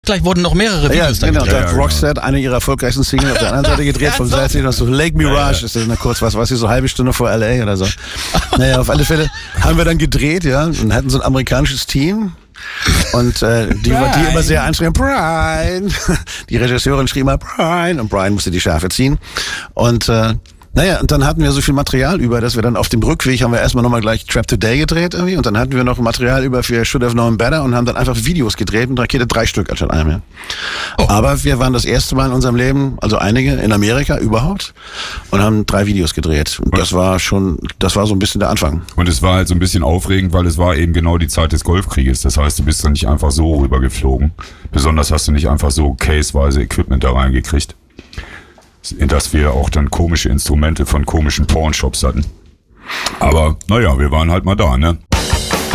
Gleich wurden noch mehrere Videos da gedreht. gedreht. Da hat Roxette eine ihrer erfolgreichsten Single auf der anderen Seite gedreht, vom Seite noch so Lake Mirage, ist das eine kurz, was so halbe Stunde vor LA oder so. Naja, auf alle Fälle haben wir dann gedreht, ja, und hatten so ein amerikanisches Team. Und die immer sehr anstrengend, Brian. Die Regisseurin schrie mal Brian und Brian musste die Schärfe ziehen. Und und dann hatten wir so viel Material über, dass wir dann auf dem Rückweg haben wir erstmal nochmal gleich Trap Today gedreht irgendwie und dann hatten wir noch Material über für Should Have Known Better und haben dann einfach Videos gedreht mit Rakete 3 Stück anstatt einem. Ja. Oh. Aber wir waren das erste Mal in unserem Leben, also einige in Amerika überhaupt und haben 3 Videos gedreht. Und das war so ein bisschen der Anfang. Und es war halt so ein bisschen aufregend, weil es war eben genau die Zeit des Golfkrieges. Das heißt, du bist dann nicht einfach so rübergeflogen. Besonders hast du nicht einfach so caseweise Equipment da reingekriegt. Dass wir auch dann komische Instrumente von komischen Pornshops hatten. Aber naja, wir waren halt mal da, ne?